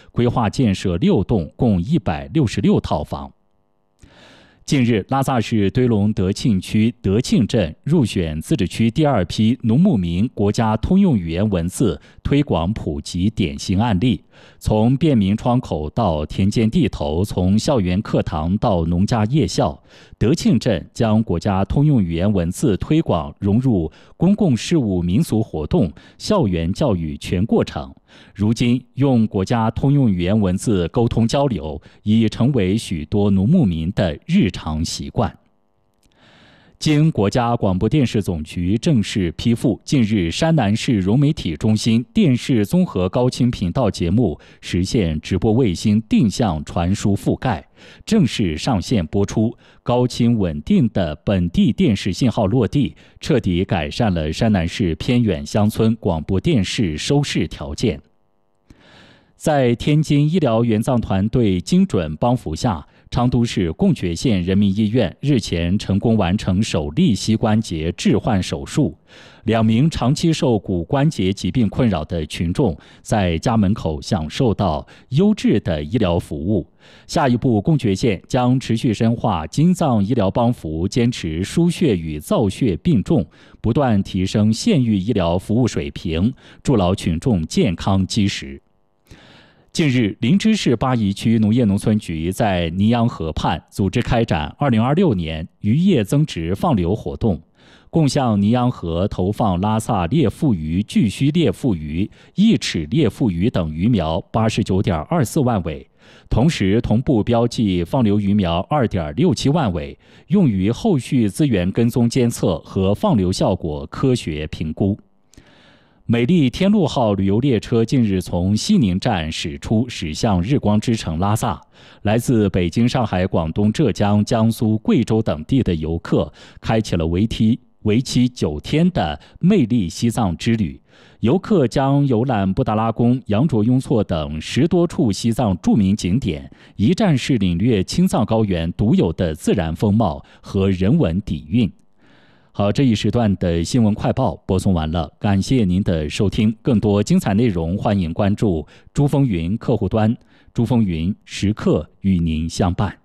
规划建设6栋，共166套房。近日，拉萨市堆龙德庆区德庆镇入选自治区第2批农牧民国家通用语言文字推广普及典型案例。从便民窗口到田间地头，从校园课堂到农家夜校，德庆镇将国家通用语言文字推广融入公共事务民俗活动、校园教育全过程。如今，用国家通用语言文字沟通交流，已成为许多农牧民的日常习惯。经国家广播电视总局正式批复，近日山南市融媒体中心电视综合高清频道节目实现直播卫星定向传输覆盖，正式上线播出，高清稳定的本地电视信号落地，彻底改善了山南市偏远乡村广播电视收视条件。在天津医疗援藏团队精准帮扶下，昌都市贡觉县人民医院日前成功完成首例膝关节置换手术，2名长期受骨关节疾病困扰的群众在家门口享受到优质的医疗服务。下一步，贡觉县将持续深化经藏医疗帮扶，坚持输血与造血并重，不断提升县域医疗服务水平，筑牢群众健康基石。近日，林芝市巴宜区农业农村局在尼洋河畔组织开展2026年渔业增值放流活动，共向尼洋河投放拉萨裂腹鱼、巨须裂腹鱼、一尺裂腹鱼等鱼苗89.24万尾，同时同步标记放流鱼苗2.67万尾，用于后续资源跟踪监测和放流效果科学评估。美丽天路号旅游列车近日从西宁站驶出，驶向日光之城拉萨。来自北京、上海、广东、浙江、江苏、贵州等地的游客开启了为期9天的魅力西藏之旅。游客将游览布达拉宫、羊卓雍措等10多处西藏著名景点，一站式领略青藏高原独有的自然风貌和人文底蕴。好，这一时段的新闻快报播送完了，感谢您的收听。更多精彩内容，欢迎关注珠峰云客户端，珠峰云时刻与您相伴。